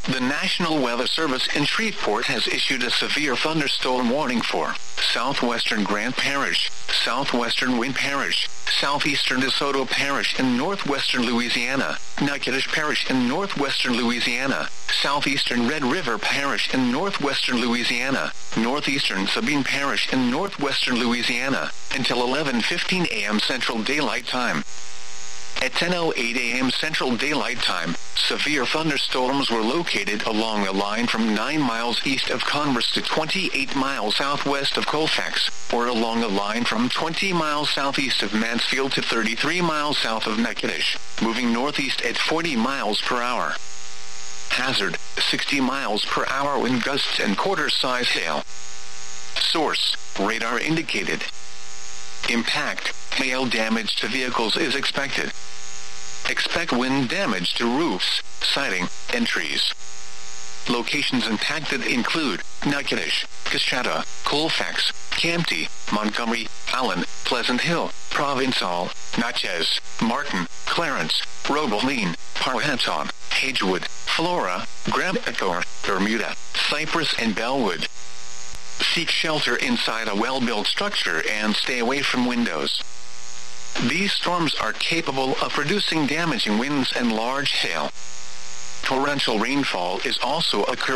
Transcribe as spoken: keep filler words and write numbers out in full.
The National Weather Service in Shreveport has issued a severe thunderstorm warning for southwestern Grant Parish, southwestern Wynne Parish, southeastern DeSoto Parish in northwestern Louisiana, Natchitoches Parish in northwestern Louisiana, southeastern Red River Parish in northwestern Louisiana, northeastern Sabine Parish in northwestern Louisiana, until eleven fifteen a m Central Daylight Time. At ten oh eight a m Central Daylight Time, severe thunderstorms were located along a line from nine miles east of Converse to twenty-eight miles southwest of Colfax, or along a line from twenty miles southeast of Mansfield to thirty-three miles south of Natchitoches, moving northeast at forty miles per hour. Hazard, sixty miles per hour wind gusts and quarter-size hail. Source, radar indicated. Impact, hail damage to vehicles is expected. Expect wind damage to roofs, siding, and trees. Locations impacted include Natchitoches, Coshada, Colfax, Campti, Montgomery, Allen, Pleasant Hill, Provençal, Natchez, Martin, Clarence, Robeline, Powhatan, Hagewood, Flora, Grand Ecore, Bermuda, Cypress, and Bellwood. Seek shelter inside a well-built structure and stay away from windows. These storms are capable of producing damaging winds and large hail. Torrential rainfall is also occurring.